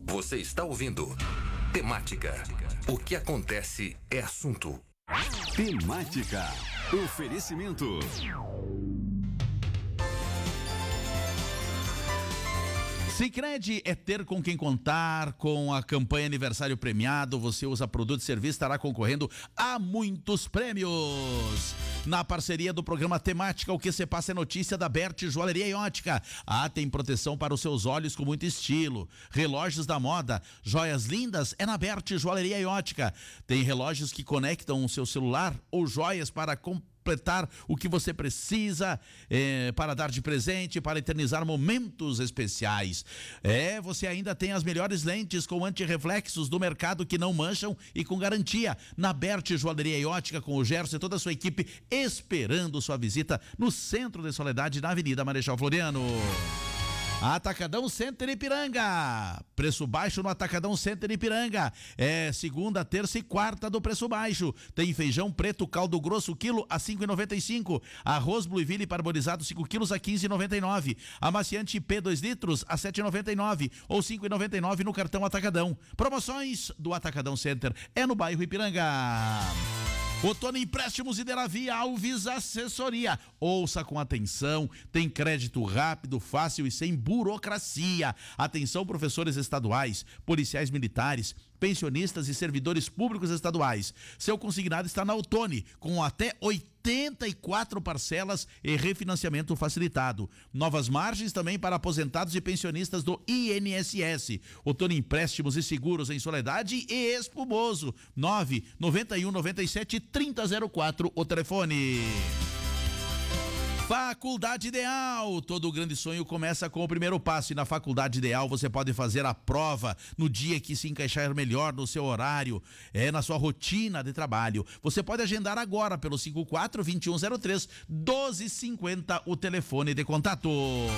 Você está ouvindo Temática. O que acontece é assunto. Temática. Oferecimento. Sicredi é ter com quem contar. Com a campanha Aniversário Premiado, você usa produto e serviço, estará concorrendo a muitos prêmios. Na parceria do programa Temática, o que se passa é notícia da Berti Joalheria e Ótica. Tem proteção para os seus olhos com muito estilo. Relógios da moda, joias lindas, é na Berti Joalheria e Ótica. Tem relógios que conectam o seu celular ou joias para completar o que você precisa, para dar de presente, para eternizar momentos especiais. Você ainda tem as melhores lentes com antirreflexos do mercado que não mancham e com garantia. Na Berti Joalheria e Ótica, com o Gerson e toda a sua equipe esperando sua visita no centro de Soledade, na Avenida Marechal Floriano. Atacadão Center Ipiranga. Preço baixo no Atacadão Center Ipiranga. Segunda, terça e quarta do preço baixo. Tem feijão preto caldo grosso quilo a 5,95. Arroz Blueville parbolizado 5 quilos a 15,99. Amaciante IP 2 litros a 7,99 ou 5,99 no cartão Atacadão. Promoções do Atacadão Center no bairro Ipiranga. Otoni Empréstimos e Delavia Alves Assessoria. Ouça com atenção, tem crédito rápido, fácil e sem burocracia. Atenção, professores estaduais, policiais militares, pensionistas e servidores públicos estaduais. Seu consignado está na Otoni, com até 84 parcelas e refinanciamento facilitado. Novas margens também para aposentados e pensionistas do INSS. Otoni Empréstimos e Seguros em Soledade e Espumoso. 99197-3004 o telefone. Faculdade Ideal, todo grande sonho começa com o primeiro passo, e na Faculdade Ideal você pode fazer a prova no dia que se encaixar melhor no seu horário, na sua rotina de trabalho. Você pode agendar agora pelo 54-2103-1250, o telefone de contato.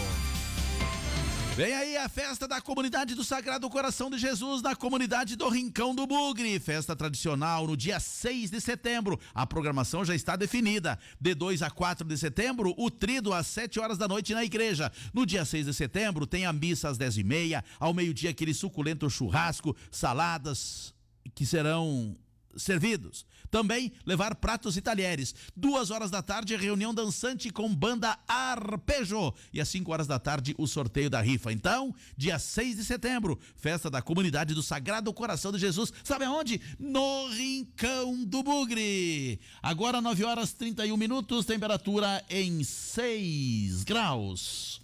Vem aí a festa da comunidade do Sagrado Coração de Jesus na comunidade do Rincão do Bugre. Festa tradicional no dia 6 de setembro. A programação já está definida. De 2 a 4 de setembro, o trido às 7 horas da noite na igreja. No dia 6 de setembro, tem a missa às 10h30. Ao meio-dia, aquele suculento churrasco, saladas que serão servidos. Também levar pratos e talheres. 2 horas da tarde, reunião dançante com banda Arpejo. E às 5 horas da tarde, o sorteio da rifa. Então, dia 6 de setembro, festa da comunidade do Sagrado Coração de Jesus. Sabe aonde? No Rincão do Bugre. Agora 9 horas 31 minutos, temperatura em 6 graus.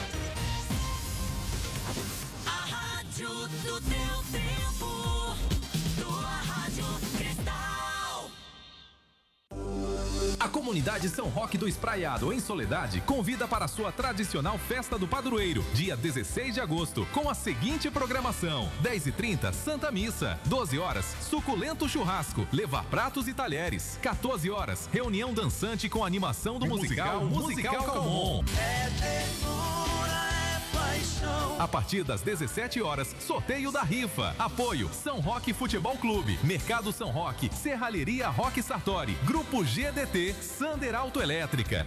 A rádio do teu tempo. A comunidade São Roque do Espraiado, em Soledade, convida para a sua tradicional festa do padroeiro, dia 16 de agosto, com a seguinte programação: 10h30, Santa Missa; 12 horas, suculento churrasco, levar pratos e talheres; 14 horas, reunião dançante com animação do musical Calmon. A partir das 17 horas, sorteio da rifa. Apoio São Roque Futebol Clube, Mercado São Roque, Serralheria Roque Sartori, Grupo GDT, Sander Autoelétrica.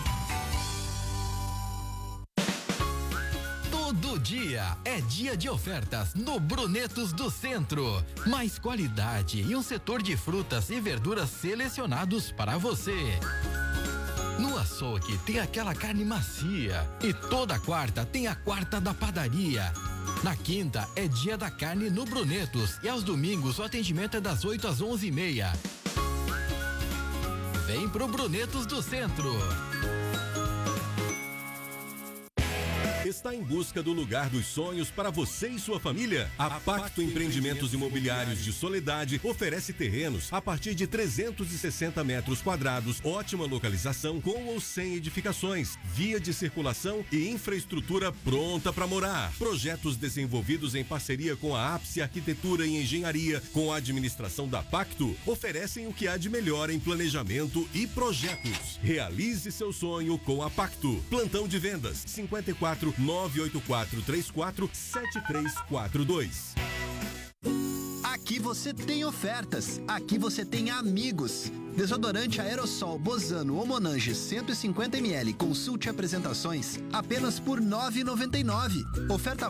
Todo dia é dia de ofertas no Brunetos do Centro. Mais qualidade e um setor de frutas e verduras selecionados para você. No açougue tem aquela carne macia. E toda quarta tem a quarta da padaria. Na quinta é dia da carne no Brunetos. E aos domingos o atendimento é das 8 às 11h30. Vem pro Brunetos do Centro. Está em busca do lugar dos sonhos para você e sua família? A Pacto Empreendimentos Imobiliários de Soledade oferece terrenos a partir de 360 metros quadrados, ótima localização com ou sem edificações, via de circulação e infraestrutura pronta para morar. Projetos desenvolvidos em parceria com a Ápice Arquitetura e Engenharia, com a administração da Pacto, oferecem o que há de melhor em planejamento e projetos. Realize seu sonho com a Pacto. Plantão de vendas 54 98434 7342. Aqui você tem ofertas, aqui você tem amigos. Desodorante aerossol Bozano ou Monange 150 ml, consulte apresentações, apenas por R$ 9,99. Oferta